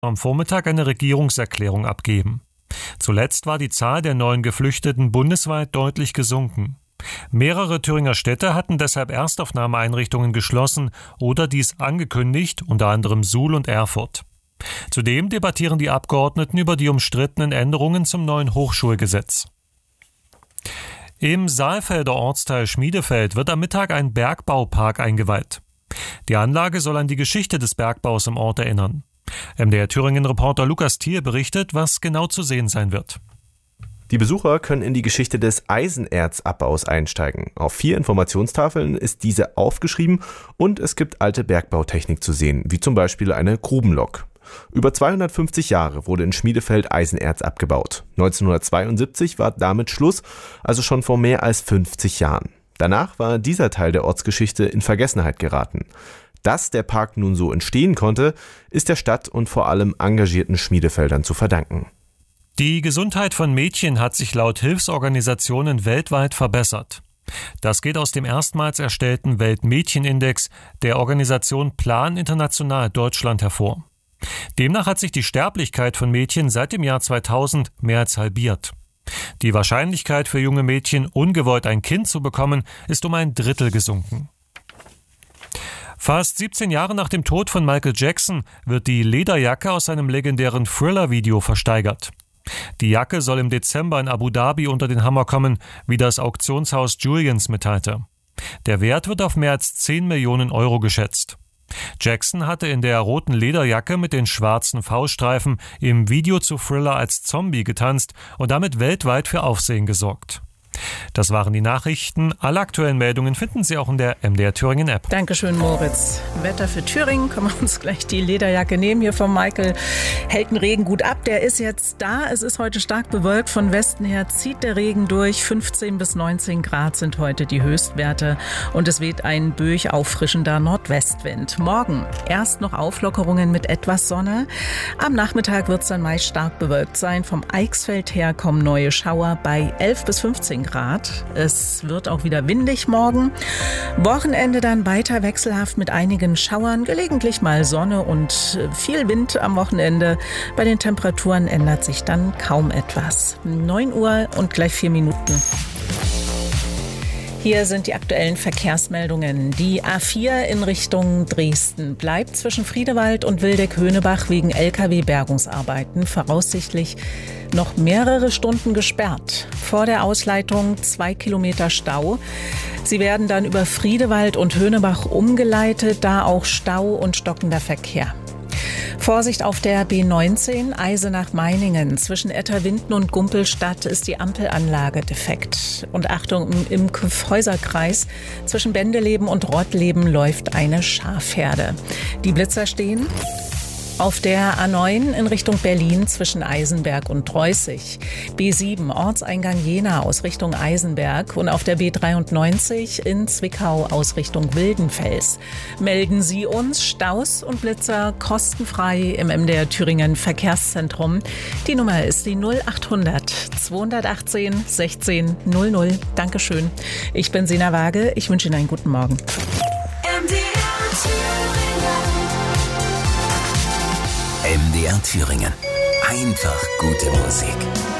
am Vormittag eine Regierungserklärung abgeben. Zuletzt war die Zahl der neuen Geflüchteten bundesweit deutlich gesunken. Mehrere Thüringer Städte hatten deshalb Erstaufnahmeeinrichtungen geschlossen oder dies angekündigt, unter anderem Suhl und Erfurt. Zudem debattieren die Abgeordneten über die umstrittenen Änderungen zum neuen Hochschulgesetz. Im Saalfelder Ortsteil Schmiedefeld wird am Mittag ein Bergbaupark eingeweiht. Die Anlage soll an die Geschichte des Bergbaus im Ort erinnern. MDR Thüringen-Reporter Lukas Thiel berichtet, was genau zu sehen sein wird. Die Besucher können in die Geschichte des Eisenerzabbaus einsteigen. Auf 4 Informationstafeln ist diese aufgeschrieben und es gibt alte Bergbautechnik zu sehen, wie zum Beispiel eine Grubenlok. Über 250 Jahre wurde in Schmiedefeld Eisenerz abgebaut. 1972 war damit Schluss, also schon vor mehr als 50 Jahren. Danach war dieser Teil der Ortsgeschichte in Vergessenheit geraten. Dass der Park nun so entstehen konnte, ist der Stadt und vor allem engagierten Schmiedefeldern zu verdanken. Die Gesundheit von Mädchen hat sich laut Hilfsorganisationen weltweit verbessert. Das geht aus dem erstmals erstellten Weltmädchenindex der Organisation Plan International Deutschland hervor. Demnach hat sich die Sterblichkeit von Mädchen seit dem Jahr 2000 mehr als halbiert. Die Wahrscheinlichkeit für junge Mädchen, ungewollt ein Kind zu bekommen, ist um 1/3 gesunken. Fast 17 Jahre nach dem Tod von Michael Jackson wird die Lederjacke aus seinem legendären Thriller-Video versteigert. Die Jacke soll im Dezember in Abu Dhabi unter den Hammer kommen, wie das Auktionshaus Julians mitteilte. Der Wert wird auf mehr als 10 Millionen Euro geschätzt. Jackson hatte in der roten Lederjacke mit den schwarzen V-Streifen im Video zu Thriller als Zombie getanzt und damit weltweit für Aufsehen gesorgt. Das waren die Nachrichten. Alle aktuellen Meldungen finden Sie auch in der MDR Thüringen App. Dankeschön, Moritz. Wetter für Thüringen. Können wir uns gleich die Lederjacke nehmen hier von Michael. Hält den Regen gut ab. Der ist jetzt da. Es ist heute stark bewölkt. Von Westen her zieht der Regen durch. 15 bis 19 Grad sind heute die Höchstwerte. Und es weht ein böig auffrischender Nordwestwind. Morgen erst noch Auflockerungen mit etwas Sonne. Am Nachmittag wird es dann meist stark bewölkt sein. Vom Eichsfeld her kommen neue Schauer bei 11 bis 15 Grad. Es wird auch wieder windig morgen. Wochenende dann weiter wechselhaft mit einigen Schauern, gelegentlich mal Sonne und viel Wind am Wochenende. Bei den Temperaturen ändert sich dann kaum etwas. 9 Uhr und gleich 4 Minuten. Hier sind die aktuellen Verkehrsmeldungen. Die A4 in Richtung Dresden bleibt zwischen Friedewald und Wildeck-Höhnebach wegen Lkw-Bergungsarbeiten voraussichtlich noch mehrere Stunden gesperrt. Vor der Ausleitung 2 Kilometer Stau. Sie werden dann über Friedewald und Höhnebach umgeleitet, da auch Stau und stockender Verkehr. Vorsicht auf der B19 Eisenach-Meiningen. Zwischen Etterwinden und Gumpelstadt ist die Ampelanlage defekt. Und Achtung, im Kyffhäuserkreis zwischen Bendeleben und Rottleben läuft eine Schafherde. Die Blitzer stehen auf der A9 in Richtung Berlin zwischen Eisenberg und Treußig. B7 Ortseingang Jena aus Richtung Eisenberg und auf der B93 in Zwickau aus Richtung Wildenfels. Melden Sie uns Staus und Blitzer kostenfrei im MDR Thüringen Verkehrszentrum. Die Nummer ist die 0800 218 16 00. Dankeschön. Ich bin Sina Waage. Ich wünsche Ihnen einen guten Morgen. MDR Thüringen. Einfach gute Musik.